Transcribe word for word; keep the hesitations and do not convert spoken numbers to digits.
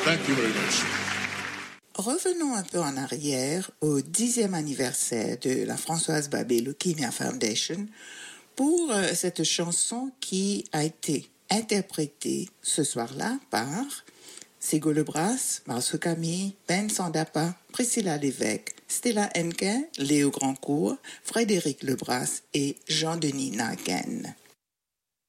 Thank you very much. Revenons un peu en arrière au dixième anniversaire de la Françoise Babé Leukemia Foundation pour euh, cette chanson qui a été interprétée ce soir-là par Sigo Lebras, Marceau Camille, Ben Sandapa, Priscilla Lévesque, Stella Henke, Léo Grandcourt, Frédéric Lebras et Jean-Denis Naguen.